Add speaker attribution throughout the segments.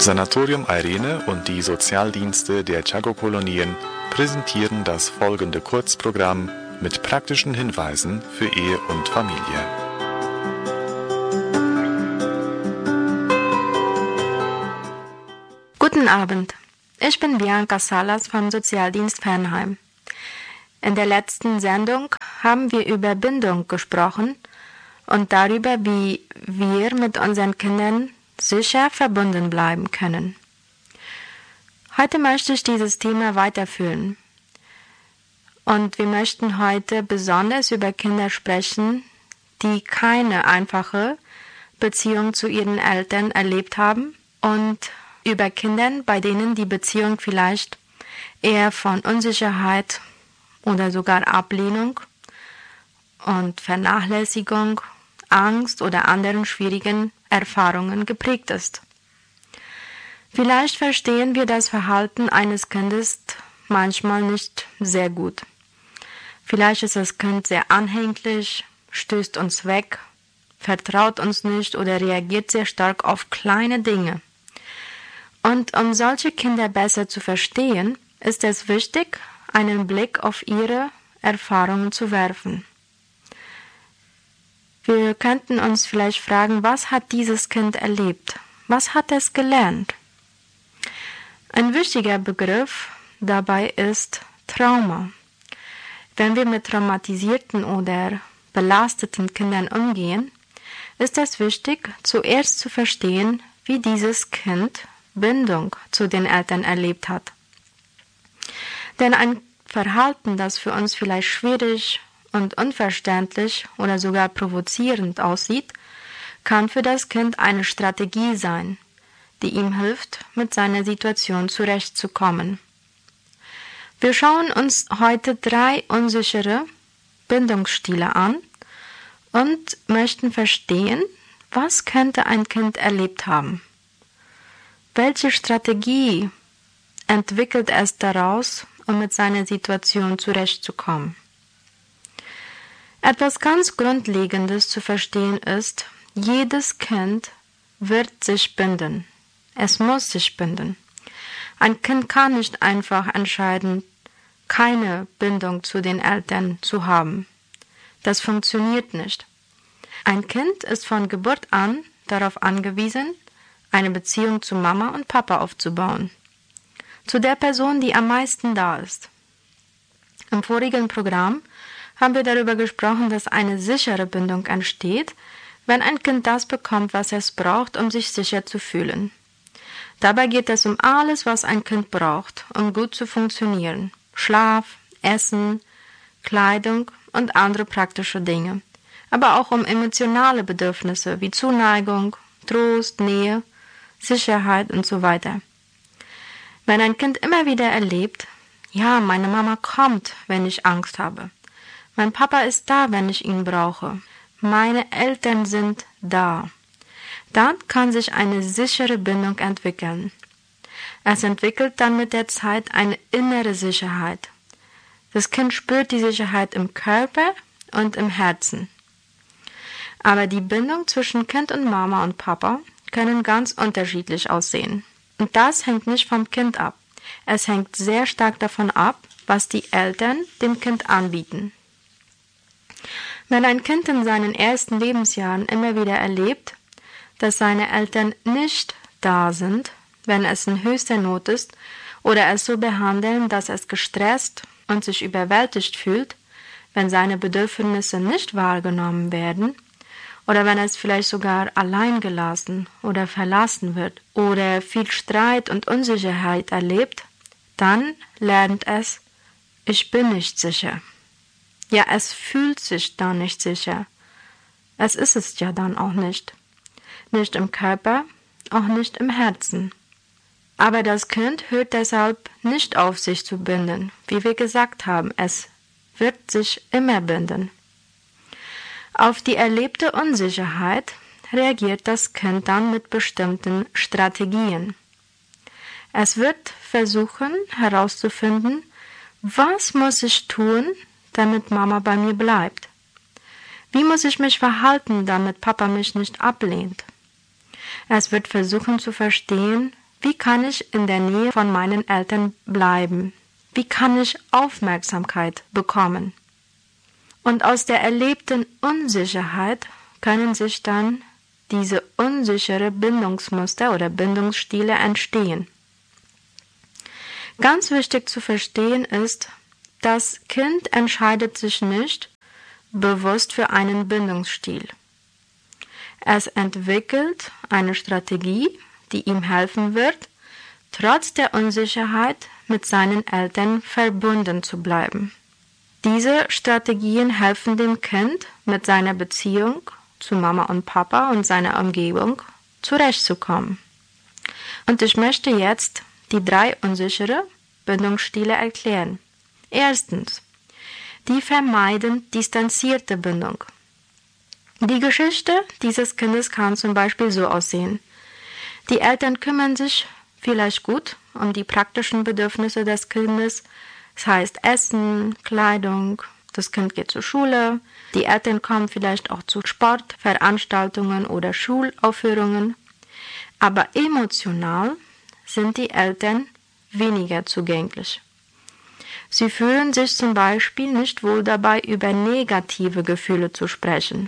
Speaker 1: Sanatorium Irene und die Sozialdienste der Chaco-Kolonien präsentieren das folgende Kurzprogramm mit praktischen Hinweisen für Ehe und Familie.
Speaker 2: Guten Abend, ich bin Bianca Salas vom Sozialdienst Fernheim. In der letzten Sendung haben wir über Bindung gesprochen und darüber, wie wir mit unseren Kindern sicher verbunden bleiben können. Heute möchte ich dieses Thema weiterführen. Und wir möchten heute besonders über Kinder sprechen, die keine einfache Beziehung zu ihren Eltern erlebt haben und über Kinder, bei denen die Beziehung vielleicht eher von Unsicherheit oder sogar Ablehnung und Vernachlässigung, Angst oder anderen schwierigen Erfahrungen geprägt ist. Vielleicht verstehen wir das Verhalten eines Kindes manchmal nicht sehr gut. Vielleicht ist das Kind sehr anhänglich, stößt uns weg, vertraut uns nicht oder reagiert sehr stark auf kleine Dinge. Und um solche Kinder besser zu verstehen, ist es wichtig, einen Blick auf ihre Erfahrungen zu werfen. Wir könnten uns vielleicht fragen, was hat dieses Kind erlebt? Was hat es gelernt? Ein wichtiger Begriff dabei ist Trauma. Wenn wir mit traumatisierten oder belasteten Kindern umgehen, ist es wichtig, zuerst zu verstehen, wie dieses Kind Bindung zu den Eltern erlebt hat. Denn ein Verhalten, das für uns vielleicht schwierig und unverständlich oder sogar provozierend aussieht, kann für das Kind eine Strategie sein, die ihm hilft, mit seiner Situation zurechtzukommen. Wir schauen uns heute 3 unsichere Bindungsstile an und möchten verstehen, was könnte ein Kind erlebt haben. Welche Strategie entwickelt es daraus, um mit seiner Situation zurechtzukommen? Etwas ganz Grundlegendes zu verstehen ist, jedes Kind wird sich binden. Es muss sich binden. Ein Kind kann nicht einfach entscheiden, keine Bindung zu den Eltern zu haben. Das funktioniert nicht. Ein Kind ist von Geburt an darauf angewiesen, eine Beziehung zu Mama und Papa aufzubauen. Zu der Person, die am meisten da ist. Im vorigen Programm haben wir darüber gesprochen, dass eine sichere Bindung entsteht, wenn ein Kind das bekommt, was es braucht, um sich sicher zu fühlen. Dabei geht es um alles, was ein Kind braucht, um gut zu funktionieren. Schlaf, Essen, Kleidung und andere praktische Dinge. Aber auch um emotionale Bedürfnisse wie Zuneigung, Trost, Nähe, Sicherheit und so weiter. Wenn ein Kind immer wieder erlebt, ja, meine Mama kommt, wenn ich Angst habe. Mein Papa ist da, wenn ich ihn brauche. Meine Eltern sind da. Dann kann sich eine sichere Bindung entwickeln. Es entwickelt dann mit der Zeit eine innere Sicherheit. Das Kind spürt die Sicherheit im Körper und im Herzen. Aber die Bindung zwischen Kind und Mama und Papa können ganz unterschiedlich aussehen. Und das hängt nicht vom Kind ab. Es hängt sehr stark davon ab, was die Eltern dem Kind anbieten. Wenn ein Kind in seinen ersten Lebensjahren immer wieder erlebt, dass seine Eltern nicht da sind, wenn es in höchster Not ist, oder es so behandeln, dass es gestresst und sich überwältigt fühlt, wenn seine Bedürfnisse nicht wahrgenommen werden, oder wenn es vielleicht sogar allein gelassen oder verlassen wird, oder viel Streit und Unsicherheit erlebt, dann lernt es, ich bin nicht sicher. Ja, es fühlt sich dann nicht sicher. Es ist es ja dann auch nicht. Nicht im Körper, auch nicht im Herzen. Aber das Kind hört deshalb nicht auf, sich zu binden. Wie wir gesagt haben, es wird sich immer binden. Auf die erlebte Unsicherheit reagiert das Kind dann mit bestimmten Strategien. Es wird versuchen herauszufinden, was muss ich tun, damit Mama bei mir bleibt? Wie muss ich mich verhalten, damit Papa mich nicht ablehnt? Es wird versuchen zu verstehen, Wie kann ich in der Nähe von meinen Eltern bleiben? Wie kann ich Aufmerksamkeit bekommen? Und aus der erlebten Unsicherheit können sich dann diese unsichere Bindungsmuster oder Bindungsstile entstehen. Ganz wichtig zu verstehen ist, das Kind entscheidet sich nicht bewusst für einen Bindungsstil. Es entwickelt eine Strategie, die ihm helfen wird, trotz der Unsicherheit mit seinen Eltern verbunden zu bleiben. Diese Strategien helfen dem Kind, mit seiner Beziehung zu Mama und Papa und seiner Umgebung zurechtzukommen. Und ich möchte jetzt die 3 unsichere Bindungsstile erklären. Erstens, die vermeidend distanzierte Bindung. Die Geschichte dieses Kindes kann zum Beispiel so aussehen. Die Eltern kümmern sich vielleicht gut um die praktischen Bedürfnisse des Kindes, das heißt Essen, Kleidung, das Kind geht zur Schule, die Eltern kommen vielleicht auch zu Sportveranstaltungen oder Schulaufführungen, aber emotional sind die Eltern weniger zugänglich. Sie fühlen sich zum Beispiel nicht wohl dabei, über negative Gefühle zu sprechen.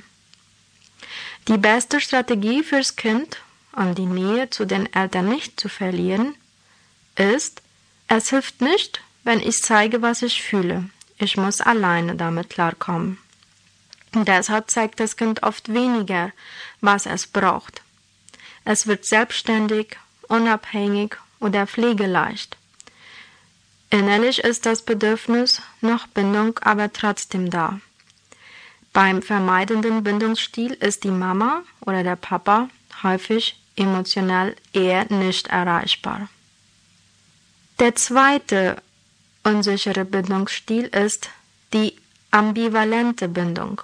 Speaker 2: Die beste Strategie fürs Kind, um die Nähe zu den Eltern nicht zu verlieren, ist, es hilft nicht, wenn ich zeige, was ich fühle. Ich muss alleine damit klarkommen. Und deshalb zeigt das Kind oft weniger, was es braucht. Es wird selbstständig, unabhängig oder pflegeleicht. Innerlich ist das Bedürfnis nach Bindung aber trotzdem da. Beim vermeidenden Bindungsstil ist die Mama oder der Papa häufig emotional eher nicht erreichbar. Der zweite unsichere Bindungsstil ist die ambivalente Bindung.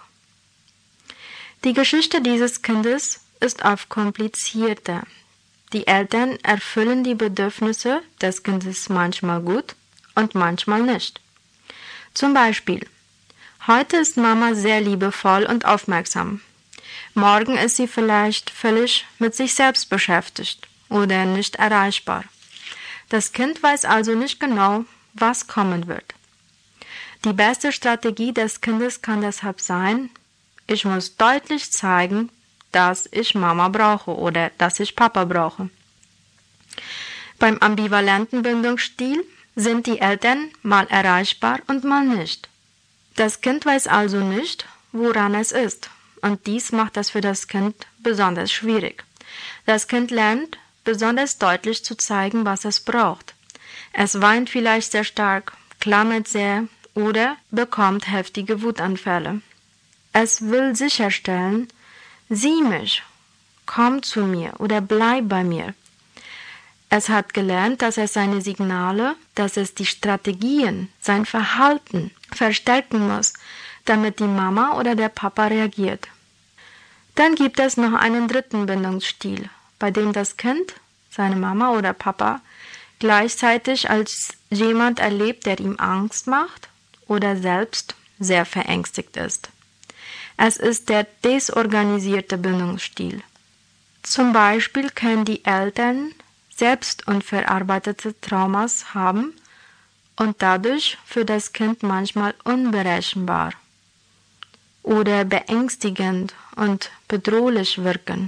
Speaker 2: Die Geschichte dieses Kindes ist oft komplizierter. Die Eltern erfüllen die Bedürfnisse des Kindes manchmal gut und manchmal nicht. Zum Beispiel, heute ist Mama sehr liebevoll und aufmerksam. Morgen ist sie vielleicht völlig mit sich selbst beschäftigt oder nicht erreichbar. Das Kind weiß also nicht genau, was kommen wird. Die beste Strategie des Kindes kann deshalb sein, ich muss deutlich zeigen, dass ich Mama brauche oder dass ich Papa brauche. Beim ambivalenten Bindungsstil sind die Eltern mal erreichbar und mal nicht. Das Kind weiß also nicht, woran es ist, und dies macht es für das Kind besonders schwierig. Das Kind lernt, besonders deutlich zu zeigen, was es braucht. Es weint vielleicht sehr stark, klammert sehr oder bekommt heftige Wutanfälle. Es will sicherstellen, sieh mich, komm zu mir oder bleib bei mir. Es hat gelernt, dass es seine Signale, dass es die Strategien, sein Verhalten verstärken muss, damit die Mama oder der Papa reagiert. Dann gibt es noch einen dritten Bindungsstil, bei dem das Kind, seine Mama oder Papa, gleichzeitig als jemand erlebt, der ihm Angst macht oder selbst sehr verängstigt ist. Es ist der desorganisierte Bindungsstil. Zum Beispiel können die Eltern selbst unverarbeitete Traumas haben und dadurch für das Kind manchmal unberechenbar oder beängstigend und bedrohlich wirken.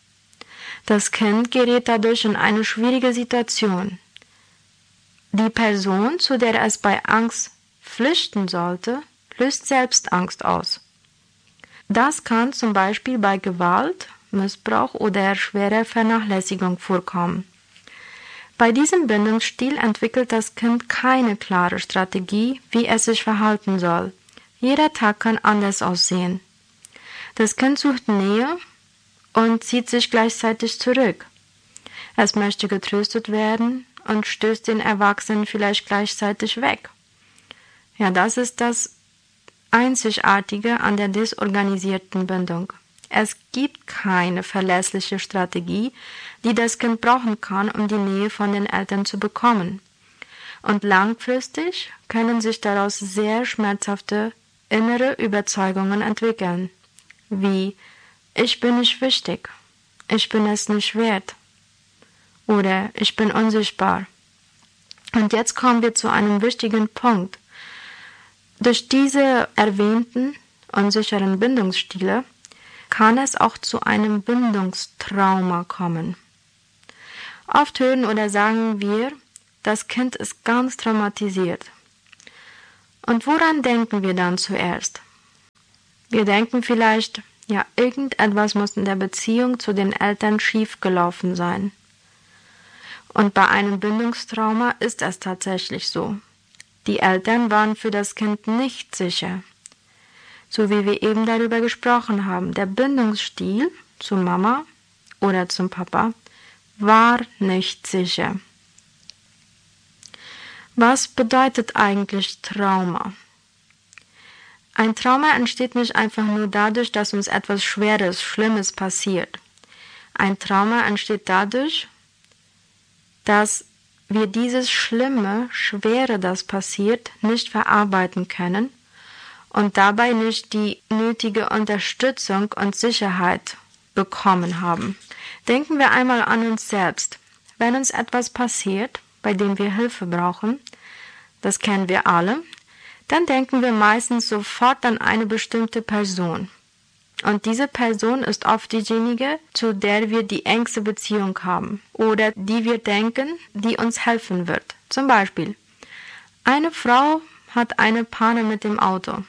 Speaker 2: Das Kind gerät dadurch in eine schwierige Situation. Die Person, zu der es bei Angst flüchten sollte, löst selbst Angst aus. Das kann zum Beispiel bei Gewalt, Missbrauch oder schwerer Vernachlässigung vorkommen. Bei diesem Bindungsstil entwickelt das Kind keine klare Strategie, wie es sich verhalten soll. Jeder Tag kann anders aussehen. Das Kind sucht Nähe und zieht sich gleichzeitig zurück. Es möchte getröstet werden und stößt den Erwachsenen vielleicht gleichzeitig weg. Ja, das ist das Einzigartige an der desorganisierten Bindung. Es gibt keine verlässliche Strategie, die das Kind brauchen kann, um die Nähe von den Eltern zu bekommen. Und langfristig können sich daraus sehr schmerzhafte innere Überzeugungen entwickeln, wie ich bin nicht wichtig, ich bin es nicht wert oder ich bin unsichtbar. Und jetzt kommen wir zu einem wichtigen Punkt. Durch diese erwähnten unsicheren Bindungsstile kann es auch zu einem Bindungstrauma kommen. Oft hören oder sagen wir, das Kind ist ganz traumatisiert. Und woran denken wir dann zuerst? Wir denken vielleicht, ja, irgendetwas muss in der Beziehung zu den Eltern schiefgelaufen sein. Und bei einem Bindungstrauma ist es tatsächlich so. Die Eltern waren für das Kind nicht sicher. So wie wir eben darüber gesprochen haben, der Bindungsstil zu Mama oder zum Papa war nicht sicher. Was bedeutet eigentlich Trauma? Ein Trauma entsteht nicht einfach nur dadurch, dass uns etwas Schweres, Schlimmes passiert. Ein Trauma entsteht dadurch, dass wir dieses Schlimme, Schwere, das passiert, nicht verarbeiten können und dabei nicht die nötige Unterstützung und Sicherheit bekommen haben. Denken wir einmal an uns selbst. Wenn uns etwas passiert, bei dem wir Hilfe brauchen, das kennen wir alle, dann denken wir meistens sofort an eine bestimmte Person. Und diese Person ist oft diejenige, zu der wir die engste Beziehung haben oder die wir denken, die uns helfen wird. Zum Beispiel, eine Frau hat eine Panne mit dem Auto.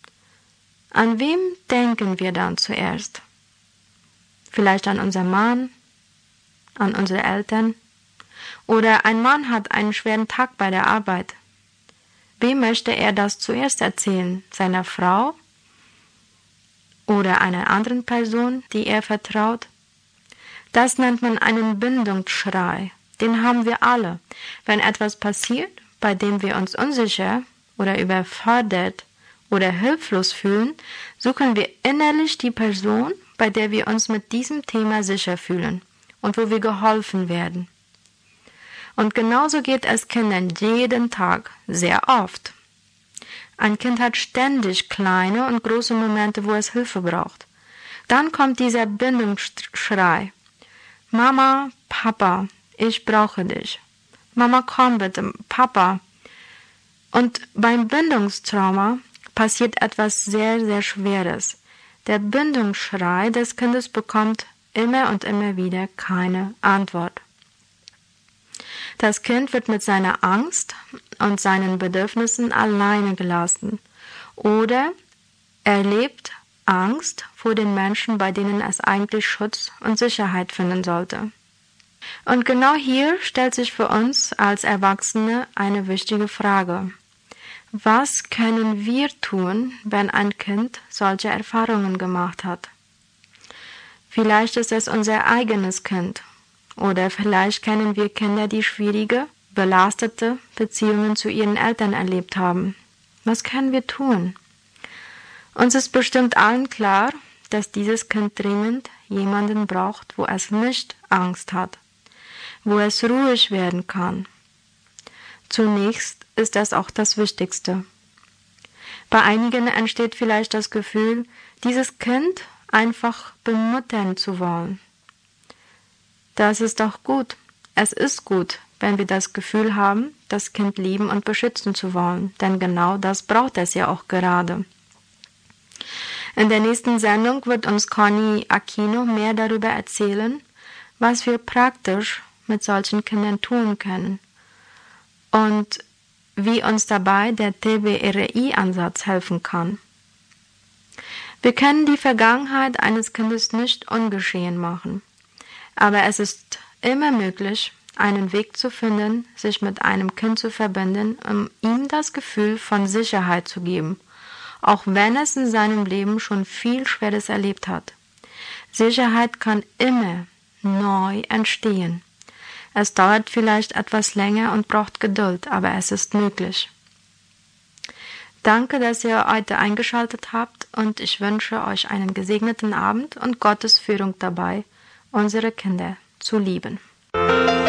Speaker 2: An wem denken wir dann zuerst? Vielleicht an unseren Mann, an unsere Eltern? Oder ein Mann hat einen schweren Tag bei der Arbeit. Wem möchte er das zuerst erzählen? Seiner Frau? Oder einer anderen Person, die er vertraut? Das nennt man einen Bindungsschrei. Den haben wir alle. Wenn etwas passiert, bei dem wir uns unsicher oder überfordert oder hilflos fühlen, suchen wir innerlich die Person, bei der wir uns mit diesem Thema sicher fühlen und wo wir geholfen werden. Und genauso geht es Kindern jeden Tag, sehr oft. Ein Kind hat ständig kleine und große Momente, wo es Hilfe braucht. Dann kommt dieser Bindungsschrei. Mama, Papa, ich brauche dich. Mama, komm bitte, Papa. Und beim Bindungstrauma passiert etwas sehr, sehr Schweres. Der Bindungsschrei des Kindes bekommt immer und immer wieder keine Antwort. Das Kind wird mit seiner Angst und seinen Bedürfnissen alleine gelassen oder erlebt Angst vor den Menschen, bei denen es eigentlich Schutz und Sicherheit finden sollte. Und genau hier stellt sich für uns als Erwachsene eine wichtige Frage. Was können wir tun, wenn ein Kind solche Erfahrungen gemacht hat? Vielleicht ist es unser eigenes Kind. Oder vielleicht kennen wir Kinder, die schwierige, belastete Beziehungen zu ihren Eltern erlebt haben. Was können wir tun? Uns ist bestimmt allen klar, dass dieses Kind dringend jemanden braucht, wo es nicht Angst hat, wo es ruhig werden kann. Zunächst ist das auch das Wichtigste. Bei einigen entsteht vielleicht das Gefühl, dieses Kind einfach bemuttern zu wollen. Das ist doch gut. Es ist gut, wenn wir das Gefühl haben, das Kind lieben und beschützen zu wollen, denn genau das braucht es ja auch gerade. In der nächsten Sendung wird uns Connie Aquino mehr darüber erzählen, was wir praktisch mit solchen Kindern tun können und wie uns dabei der TBRI-Ansatz helfen kann. Wir können die Vergangenheit eines Kindes nicht ungeschehen machen. Aber es ist immer möglich, einen Weg zu finden, sich mit einem Kind zu verbinden, um ihm das Gefühl von Sicherheit zu geben, auch wenn es in seinem Leben schon viel Schweres erlebt hat. Sicherheit kann immer neu entstehen. Es dauert vielleicht etwas länger und braucht Geduld, aber es ist möglich. Danke, dass ihr heute eingeschaltet habt und ich wünsche euch einen gesegneten Abend und Gottes Führung dabei, unsere Kinder zu lieben.